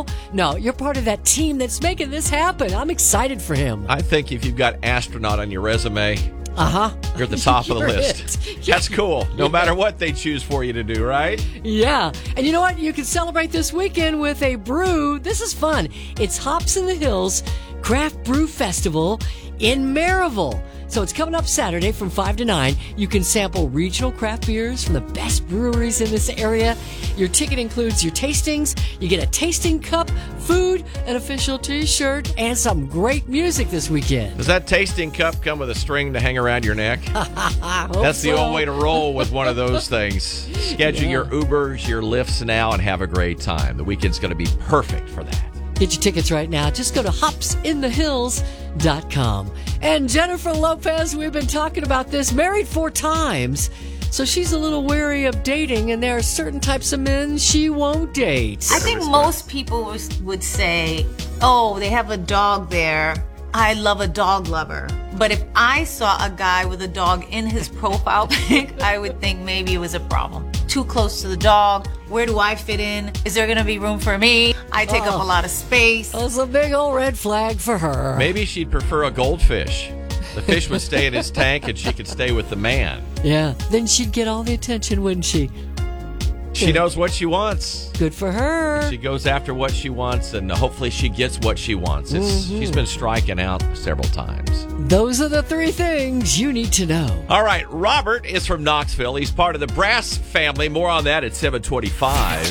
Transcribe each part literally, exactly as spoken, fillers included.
No, you're part of that team that's making this happen. I'm excited for him. I think if you've got astronaut on your resume, uh-huh, you're at the top of the list. That's cool. No yeah. matter what they choose for you to do, right? Yeah. And you know what? You can celebrate this weekend with a brew. This is fun. It's Hops in the Hills Craft Brew Festival in Maryville. So it's coming up Saturday from five to nine. You can sample regional craft beers from the best breweries in this area. Your ticket includes your tastings. You get a tasting cup, food, an official t-shirt, and some great music this weekend. Does that tasting cup come with a string to hang around your neck? That's so. the old way to roll with one of those things. Schedule yeah. your Ubers, your Lyfts now, and have a great time. The weekend's going to be perfect for that. Get your tickets right now. Just go to hops in the hills dot com. And Jennifer Lopez, we've been talking about this, married four times. So she's a little wary of dating, and there are certain types of men she won't date. I think most people would say, oh, they have a dog there. I love a dog lover. But if I saw a guy with a dog in his profile pic, I would think maybe it was a problem. Too close to the dog. Where do I fit in? Is there going to be room for me? I take oh, up a lot of space. That's a big old red flag for her. Maybe she'd prefer a goldfish. The fish would stay in his tank and she could stay with the man. Yeah, then she'd get all the attention, wouldn't she? She knows what she wants. Good for her. She goes after what she wants, and hopefully she gets what she wants. It's, mm-hmm. She's been striking out several times. Those are the three things you need to know. All right, Robert is from Knoxville. He's part of the Brass family. More on that at seven twenty-five.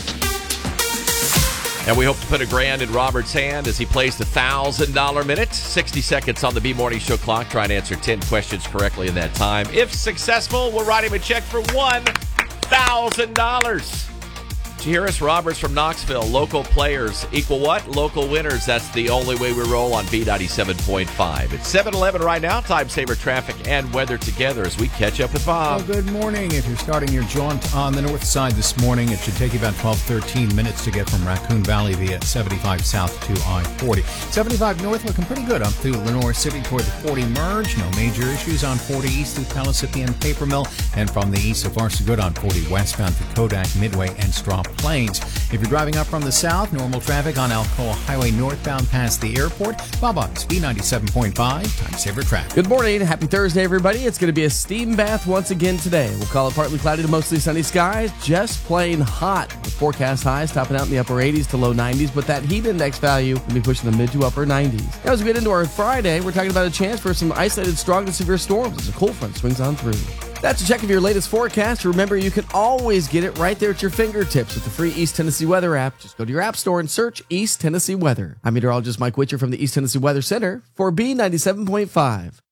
And we hope to put a grand in Robert's hand as he plays the one thousand dollars minute. sixty seconds on the B Morning Show clock. Try and answer ten questions correctly in that time. If successful, we'll write him a check for one thousand dollars. Did you hear us? Robert's from Knoxville. Local players equal what? Local winners. That's the only way we roll on B ninety-seven point five. It's seven eleven right now. Time saver traffic and weather together as we catch up with Bob. Well, good morning. If you're starting your jaunt on the north side this morning, it should take you about twelve, thirteen minutes to get from Raccoon Valley via seventy-five south to I forty. seventy-five north looking pretty good up through Lenore City toward the forty merge. No major issues on forty east through Palisippi and Paper Mill. And from the east, so far so good on forty westbound to Kodak, Midway, and Straw Plains. If you're driving up from the south, normal traffic on Alcoa Highway northbound past the airport. Bob on B ninety-seven point five, time saver traffic. Good morning. Happy Thursday, everybody. It's going to be a steam bath once again today. We'll call it partly cloudy to mostly sunny skies. Just plain hot with forecast highs topping out in the upper eighties to low nineties, but that heat index value will be pushing the mid to upper nineties. Now, as we get into our Friday, we're talking about a chance for some isolated strong to severe storms as a cold front swings on through. That's a check of your latest forecast. Remember, you can always get it right there at your fingertips with the free East Tennessee Weather app. Just go to your app store and search East Tennessee Weather. I'm meteorologist Mike Witcher from the East Tennessee Weather Center for B ninety-seven point five.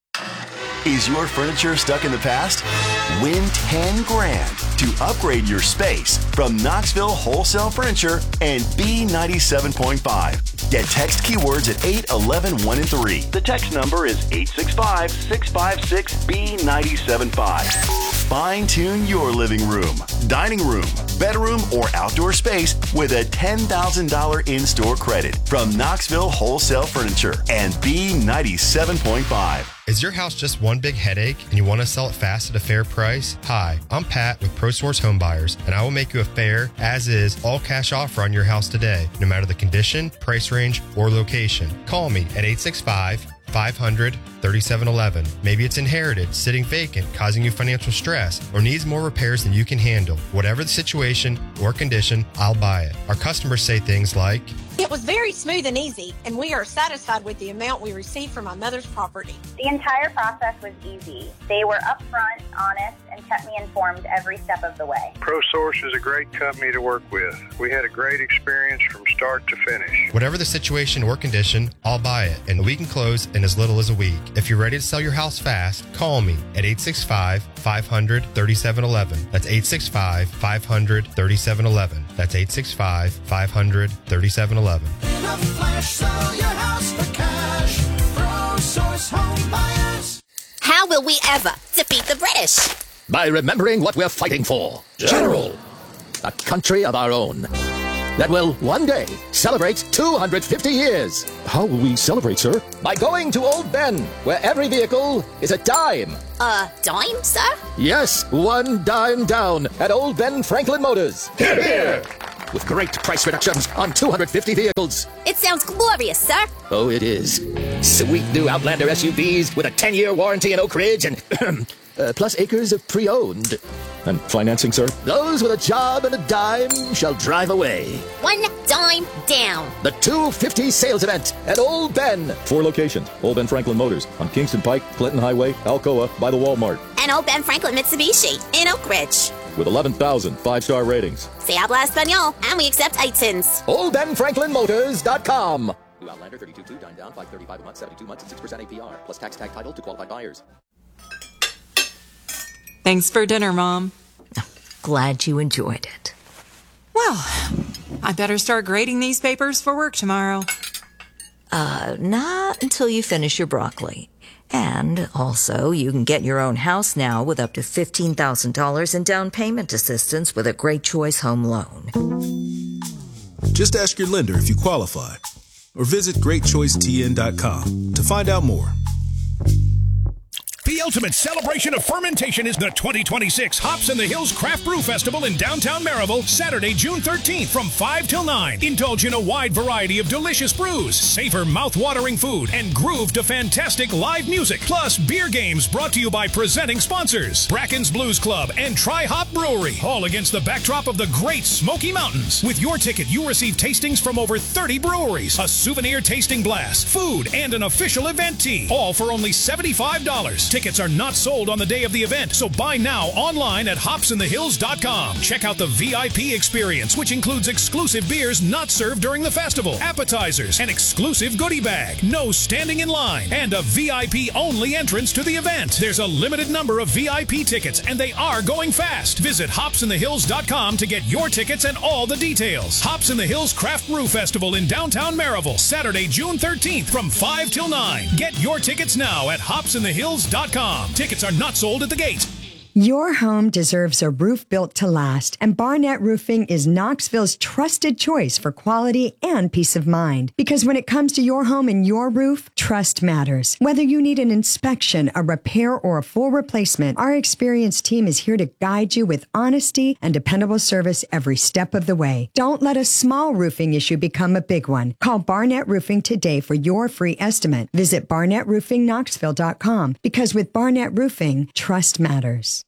Is your furniture stuck in the past? Win ten grand to upgrade your space from Knoxville Wholesale Furniture and B ninety-seven point five. Get text keywords at eight eleven one and three. The text number is eight six five, six five six, B nine seven five. Fine-tune your living room, dining room, bedroom, or outdoor space with a ten thousand dollars in-store credit from Knoxville Wholesale Furniture and B ninety-seven point five. Is your house just one big headache and you want to sell it fast at a fair price? Hi, I'm Pat with ProSource Home Buyers, and I will make you a fair, as-is, all-cash offer on your house today, no matter the condition, price range, or location. Call me at eight six five, five hundred, thirty-seven eleven. Maybe it's inherited, sitting vacant, causing you financial stress, or needs more repairs than you can handle. Whatever the situation or condition, I'll buy it. Our customers say things like, "It was very smooth and easy, and we are satisfied with the amount we received from my mother's property." The entire process was easy. They were upfront, honest, and kept me informed every step of the way. ProSource is a great company to work with. We had a great experience from start to finish. Whatever the situation or condition, I'll buy it, and we can close in as little as a week. If you're ready to sell your house fast, call me at eight six five, five hundred, thirty-seven eleven. That's eight six five, five hundred, thirty-seven eleven. That's eight six five, five hundred, thirty-seven eleven. In a flash, sell your house for cash. ProSource Home Buyers. How will we ever defeat the British? By remembering what we're fighting for. General. A country of our own. That will one day celebrate two hundred fifty years. How will we celebrate, sir? By going to Old Ben, where every vehicle is a dime. A dime, sir? Yes, one dime down at Old Ben Franklin Motors. Hear, hear. with great price reductions on two hundred fifty vehicles. It sounds glorious, sir. Oh, it is. Sweet new Outlander S U Vs with a ten-year warranty in Oak Ridge and uh, plus acres of pre-owned. And financing, sir? Those with a job and a dime shall drive away. One dime down. The two fifty sales event at Old Ben. Four locations. Old Ben Franklin Motors on Kingston Pike, Clinton Highway, Alcoa, by the Walmart. And Old Ben Franklin Mitsubishi in Oak Ridge. With eleven thousand five-star ratings. Se habla español, and we accept I T I Ns. Old Ben Franklin Motors dot com. New Outlander thirty-two two, dime down, five thirty-five a month, seventy-two months, and six percent A P R. Plus tax tag title to qualified buyers. Thanks for dinner, Mom. Glad you enjoyed it. Well, I better start grading these papers for work tomorrow. Uh, not until you finish your broccoli. And also, you can get your own house now with up to fifteen thousand dollars in down payment assistance with a Great Choice Home Loan. Just ask your lender if you qualify, or visit great choice T N dot com to find out more. The ultimate celebration of fermentation is the twenty twenty-six Hops in the Hills Craft Brew Festival in downtown Maryville, Saturday, June thirteenth from five till nine. Indulge in a wide variety of delicious brews, savor mouth-watering food, and groove to fantastic live music. Plus, beer games brought to you by presenting sponsors, Bracken's Blues Club and Tri-Hop Brewery, all against the backdrop of the Great Smoky Mountains. With your ticket, you receive tastings from over thirty breweries, a souvenir tasting glass, food, and an official event tee, all for only seventy-five dollars. Tickets are not sold on the day of the event, so buy now online at hops in the hills dot com. Check out the V I P experience, which includes exclusive beers not served during the festival, appetizers, an exclusive goodie bag, no standing in line, and a V I P-only entrance to the event. There's a limited number of V I P tickets, and they are going fast. Visit hops in the hills dot com to get your tickets and all the details. Hops in the Hills Craft Brew Festival in downtown Maryville, Saturday, June thirteenth from five till nine. Get your tickets now at hops in the hills dot com. Tickets are not sold at the gate. Your home deserves a roof built to last, and Barnett Roofing is Knoxville's trusted choice for quality and peace of mind. Because when it comes to your home and your roof, trust matters. Whether you need an inspection, a repair, or a full replacement, our experienced team is here to guide you with honesty and dependable service every step of the way. Don't let a small roofing issue become a big one. Call Barnett Roofing today for your free estimate. Visit barnett roofing knoxville dot com, because with Barnett Roofing, trust matters.